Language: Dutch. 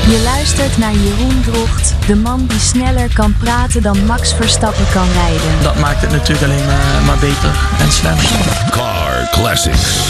Je luistert naar Jeroen Drocht, de man die sneller kan praten dan Max Verstappen kan rijden. Dat maakt het natuurlijk alleen maar beter en slimmer. Car Classics.